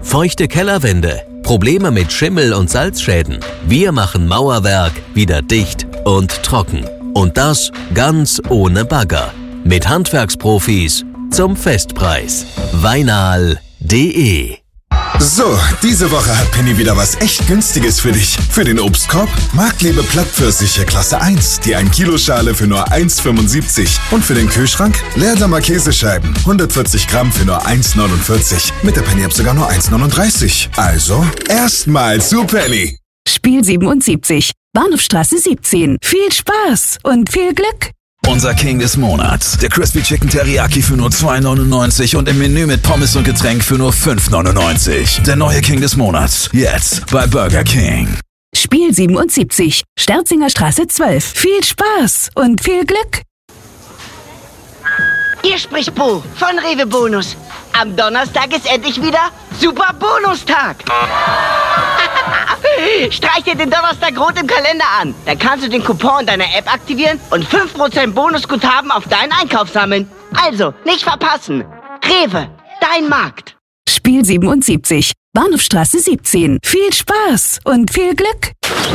Feuchte Kellerwände, Probleme mit Schimmel und Salzschäden. Wir machen Mauerwerk wieder dicht und trocken. Und das ganz ohne Bagger. Mit Handwerksprofis zum Festpreis. Weinal.de. So, diese Woche hat Penny wieder was echt Günstiges für dich. Für den Obstkorb Marktliebe Plattpfirsiche Klasse 1, die 1-Kilo-Schale für nur 1,75. Und für den Kühlschrank Leerdammer Käsescheiben, 140 Gramm für nur 1,49. Mit der Penny-App sogar nur 1,39. Also, erstmal zu Penny. Spiel 77, Bahnhofstraße 17. Viel Spaß und viel Glück. Unser King des Monats. Der Crispy Chicken Teriyaki für nur 2,99 und im Menü mit Pommes und Getränk für nur 5,99. Der neue King des Monats. Jetzt bei Burger King. Spiel 77, Sterzinger Straße 12. Viel Spaß und viel Glück. Hier spricht Bo von Rewe Bonus. Am Donnerstag ist endlich wieder Super Bonustag. Streich dir den Donnerstag rot im Kalender an. Dann kannst du den Coupon deiner App aktivieren und 5% Bonusguthaben auf deinen Einkauf sammeln. Also, nicht verpassen. Rewe, dein Markt. Spiel 77, Bahnhofstraße 17. Viel Spaß und viel Glück.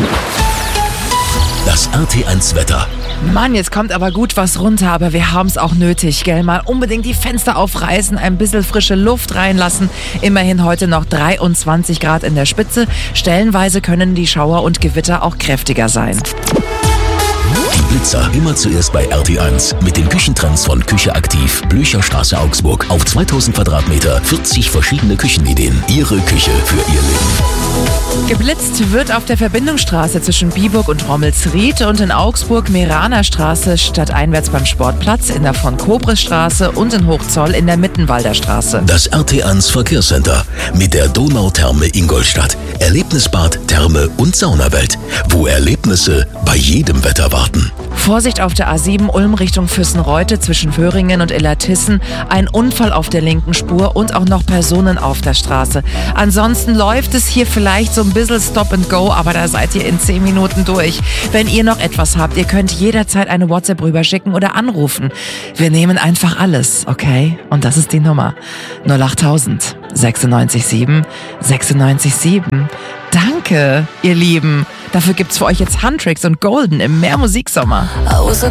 Das RT1 Wetter. Mann, jetzt kommt aber gut was runter, aber wir haben es auch nötig, gell? Mal unbedingt die Fenster aufreißen, ein bisschen frische Luft reinlassen. Immerhin heute noch 23 Grad in der Spitze. Stellenweise können die Schauer und Gewitter auch kräftiger sein. Die Blitzer immer zuerst bei RT1 mit den Küchentrends von Küche Aktiv, Blücherstraße Augsburg. Auf 2000 Quadratmeter, 40 verschiedene Küchenideen. Ihre Küche für Ihr Leben. Geblitzt wird auf der Verbindungsstraße zwischen Biburg und Rommelsried und in Augsburg Meraner Straße stadteinwärts beim Sportplatz, in der Von-Kobres-Straße und in Hochzoll in der Mittenwalder Straße. Das RT1 Verkehrscenter mit der Donautherme Ingolstadt. Erlebnisbad, Therme und Saunawelt, wo Erlebnisse bei jedem Wetter warten. Vorsicht auf der A7 Ulm Richtung Füssenreute zwischen Föhringen und Illertissen. Ein Unfall auf der linken Spur und auch noch Personen auf der Straße. Ansonsten läuft es hier vielleicht so ein bisschen Stop and Go, aber da seid ihr in 10 Minuten durch. Wenn ihr noch etwas habt, ihr könnt jederzeit eine WhatsApp rüberschicken oder anrufen. Wir nehmen einfach alles, okay? Und das ist die Nummer 08000 967 967. Danke, ihr Lieben. Dafür gibt's für euch jetzt Huntrix und Golden im Mehr Musiksommer. I was a